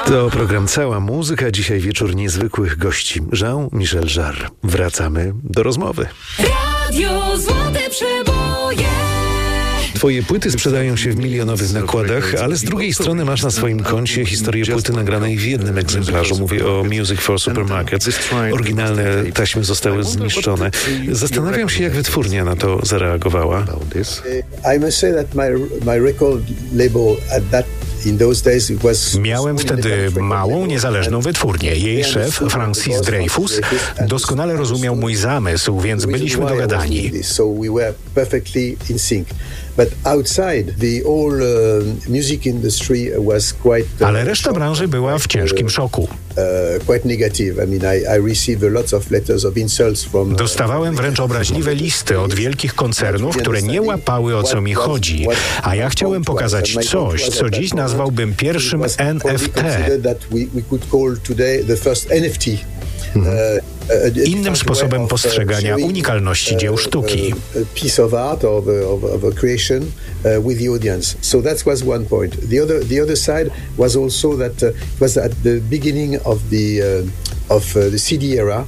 To program Cała Muzyka. Dzisiaj wieczór niezwykłych gości. Jean-Michel Jarre. Wracamy do rozmowy. Radio Złote Przeboje. Twoje płyty sprzedają się w milionowych nakładach, ale z drugiej strony masz na swoim koncie historię płyty nagranej w jednym egzemplarzu. Mówię o Music for Supermarkets. Oryginalne taśmy zostały zniszczone. Zastanawiam się, jak wytwórnia na to zareagowała. I must say that my record label at that Miałem wtedy małą, niezależną wytwórnię. Jej szef, Francis Dreyfus, doskonale rozumiał mój zamysł, więc byliśmy dogadani. Ale reszta branży była w ciężkim szoku. Dostawałem wręcz obraźliwe listy od wielkich koncernów, które nie łapały, o co mi chodzi. A ja chciałem pokazać coś, co dziś nazwałbym pierwszym NFT. Innym sposobem postrzegania unikalności dzieł sztuki. So that was one point. The other side was also that it was at the beginning of the CD era.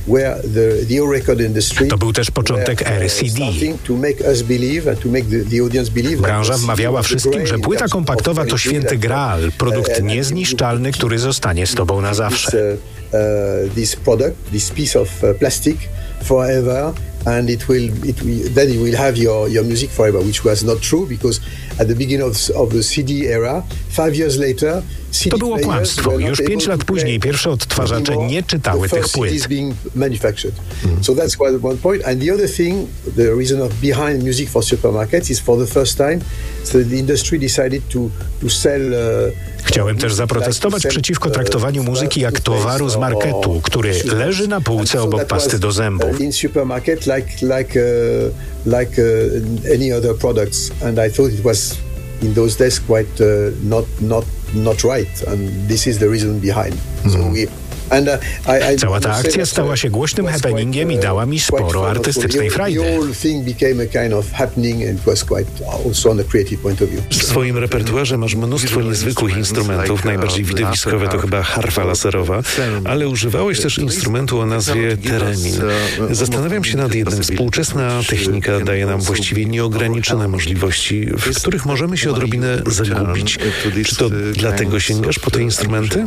To był też początek ery CD. Branża wmawiała wszystkim, że płyta kompaktowa to święty graal, produkt niezniszczalny, który zostanie z tobą na zawsze. This piece of plastic forever, and then you will have your music forever, which was not true, because at the beginning of the CD era, 5 years later, to było kłamstwo. Już 5 lat później pierwsze odtwarzacze nie czytały tych płyt. So that's one point. And the other thing, the reason behind Music for Supermarkets is for the first time, so the industry decided to sell. Chciałem też zaprotestować przeciwko traktowaniu muzyki jak towaru z marketu, który leży na półce obok pasty do zębów. In supermarket like any other products, and I thought it was in those days quite not right, and this is the reason behind. So Cała ta akcja stała się głośnym happeningiem i dała mi sporo artystycznej frajdy. W swoim repertuarze masz mnóstwo niezwykłych instrumentów. Najbardziej widowiskowe to chyba harfa laserowa, ale używałeś też instrumentu o nazwie theremin. Zastanawiam się nad jednym. Współczesna technika daje nam właściwie nieograniczone możliwości, w których możemy się odrobinę zagubić. Czy to dlatego sięgasz po te instrumenty?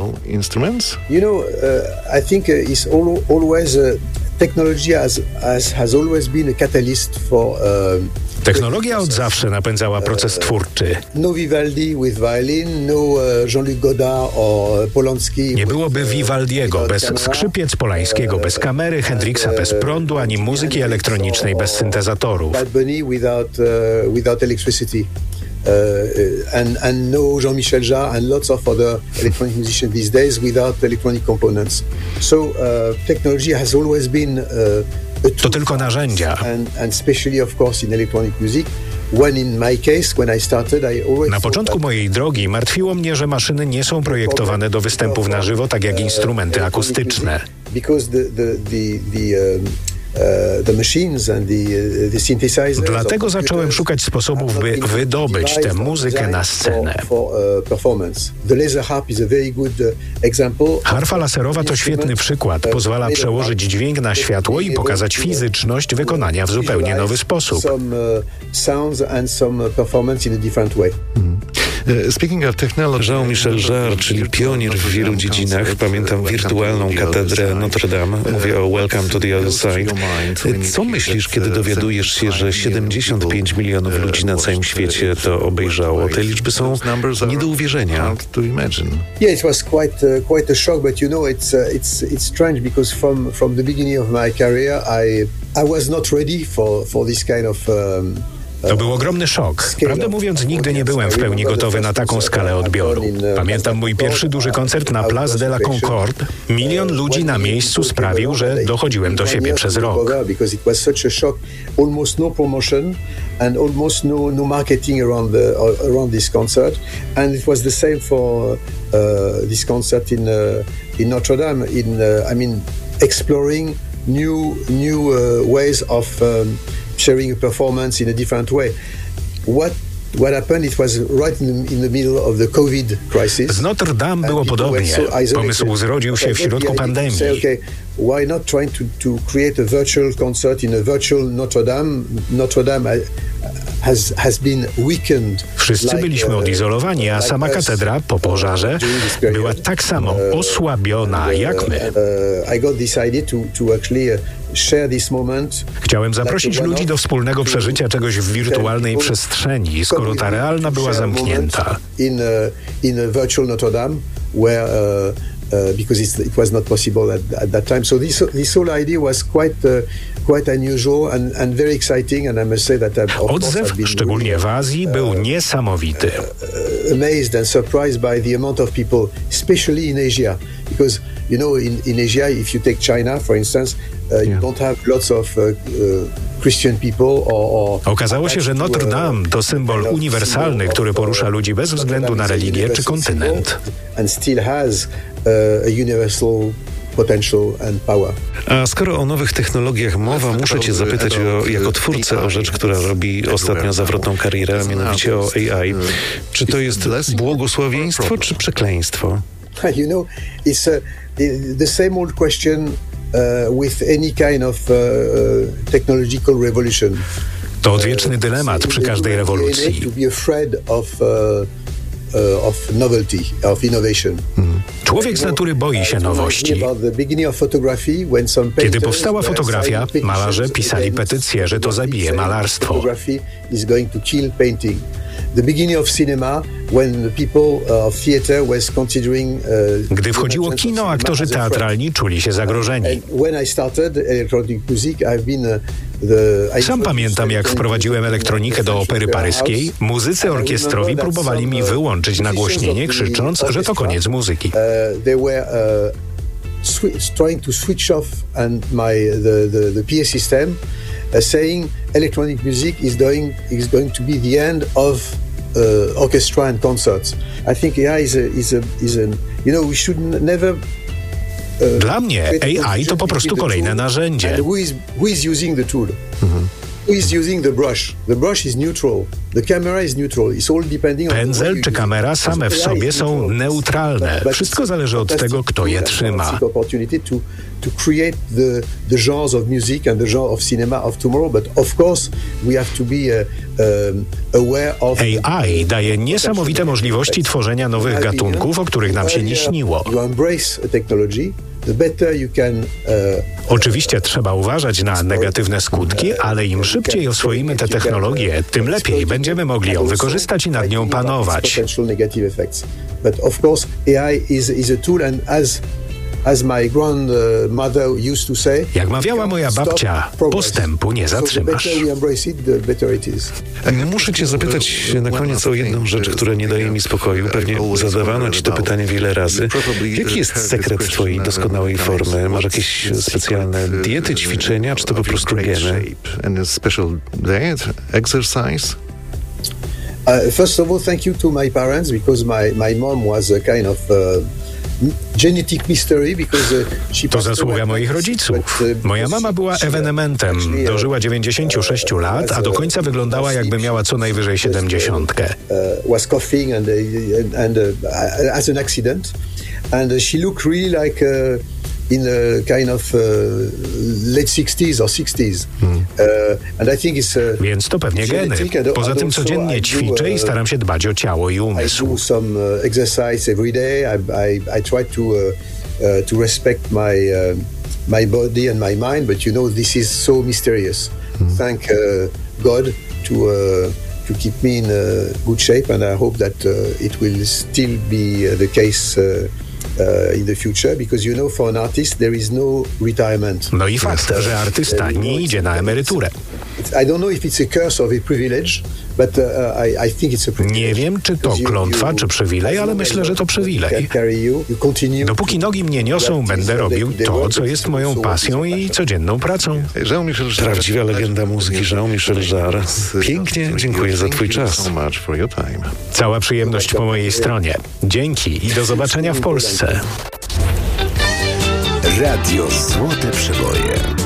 I think it's always technology has always been a catalyst for. Technologia od zawsze napędzała proces twórczy. No Vivaldi with violin, no Jean-Luc Godard or Polanski. Nie byłoby Vivaldiego bez skrzypiec, Polańskiego bez kamery, Hendrixa bez prądu, ani muzyki elektronicznej bez syntezatorów. Bad Bunny without electricity. And no Jean-Michel Jarre and lots of other electronic musicians these days without electronic components. So technology has always been to tylko narzędzia. And especially of course in electronic music. Na początku mojej drogi martwiło mnie, że maszyny nie są projektowane do występów na żywo, tak jak instrumenty akustyczne. Dlatego zacząłem szukać sposobów, by wydobyć tę muzykę na scenę. Harfa laserowa to świetny przykład. Pozwala przełożyć dźwięk na światło i pokazać fizyczność wykonania w zupełnie nowy sposób. Jean-Michel Jarre, czyli pionier w wielu dziedzinach. Pamiętam wirtualną katedrę Notre Dame. Mówię o Welcome to the Other Side. Co myślisz, kiedy dowiadujesz się, że 75 milionów ludzi na całym świecie to obejrzało? Te liczby są nie do uwierzenia. Yeah, it was quite a shock, but you know, it's strange because from the beginning of my career, I was not ready for this kind of. To był ogromny szok. Prawdę mówiąc, nigdy nie byłem w pełni gotowy na taką skalę odbioru. Pamiętam mój pierwszy duży koncert na Place de la Concorde. 1 milion ludzi na miejscu sprawił, że dochodziłem do siebie przez rok. And almost no marketing around this concert, and it was the same for this concert in Notre Dame. Exploring new ways of sharing a performance in a different way. What what happened, it was right in the middle of the COVID crisis. Z Notre Dame było podobnie. Pomysł zrodził się w środku pandemii. Why not trying to create a virtual concert in a virtual Notre Dame? Notre Dame has been weakened. Wszyscy byliśmy odizolowani, a sama katedra po pożarze była tak samo osłabiona jak my. I got this idea to actually share this moment. Chciałem zaprosić ludzi do wspólnego przeżycia czegoś w wirtualnej przestrzeni, skoro ta realna była zamknięta. In a virtual Notre Dame, where because it was not possible at that time. So this whole idea was quite unusual and very exciting. And I must say that odzew, szczególnie w Azji, był niesamowity. Amazed and surprised by the amount of people, especially in Asia, because you know in Asia, if you take China, for instance, you don't have lots of Christian people Okazało się, że Notre Dame to symbol uniwersalny, który porusza ludzi bez względu na religię czy kontynent. And still has a universal potential and power. A skoro o nowych technologiach mowa, muszę cię zapytać jako twórcę o rzecz, która robi ostatnio zawrotną karierę, a mianowicie o AI. Czy to jest błogosławieństwo czy przekleństwo? You know, it's the same old question with any kind of technological revolution. To odwieczny dylemat przy każdej rewolucji. To be afraid of novelty, of innovation. Człowiek z natury boi się nowości. Kiedy powstała fotografia, malarze pisali petycję, że to zabije malarstwo. Gdy wchodziło kino, aktorzy teatralni czuli się zagrożeni. Sam pamiętam, jak wprowadziłem elektronikę do opery paryskiej, muzycy orkiestrowi próbowali mi wyłączyć nagłośnienie, krzycząc, że to koniec muzyki. They were trying to switch off the PA system, saying electronic music is going to be the end of orchestra and concerts. I think AI is an you know, we should never. Dla mnie AI to po prostu kolejne narzędzie. Who is using the tool? Who is using the brush? The brush is neutral. The camera is neutral. It's all depending on pędzel czy kamera same w sobie są neutralne. Wszystko zależy od tego, kto je trzyma. To create the genres of music and the genre of cinema of tomorrow, but of course we have to be aware of. AI daje niesamowite możliwości tworzenia nowych gatunków, o których nam się nie śniło. You embrace technology. Oczywiście trzeba uważać na negatywne skutki, ale im szybciej oswoimy tę technologię, tym lepiej będziemy mogli ją wykorzystać i nad nią panować. But of course AI is a tool, and as my grandmother used to say, jak mawiała moja babcia, postępu nie zatrzymasz. Muszę cię zapytać na koniec o jedną rzecz, która nie daje mi spokoju. Pewnie zadawano ci to pytanie wiele razy. Jaki jest sekret twojej doskonałej formy? Masz jakieś specjalne diety, ćwiczenia, czy to po prostu geny? First of all, thank you to my parents, because my mom was a kind of genetic mystery, because to zasługa moich rodziców. Moja mama była ewenementem. Dożyła 96 lat, a do końca wyglądała, jakby miała co najwyżej 70. Was coughing and as an accident, and she looked really like in a kind of late 60s or 60s. And I think it's więc to pewnie geny. Poza tym codziennie ćwiczę i staram się dbać o ciało i umysł. I do some exercise every day. I try to respect my body and my mind, but you know, this is so mysterious. Thank God to keep me in good shape, and I hope that it will still be the case in the future, because you know, for an artist there is no retirement. No i fakt, że artysta nie idzie na emeryturę. I don't know if it's a curse or a privilege, but I think it's a privilege. Nie wiem, czy to klątwa, czy przywilej, ale myślę, że to przywilej. Dopóki nogi mnie niosą, będę robił to, co jest moją pasją i codzienną pracą. Prawdziwa legenda muzyki Jean-Michel Jarre. Pięknie dziękuję za twój czas. Cała przyjemność po mojej stronie. Dzięki i do zobaczenia w Polsce. Radio Złote Przeboje.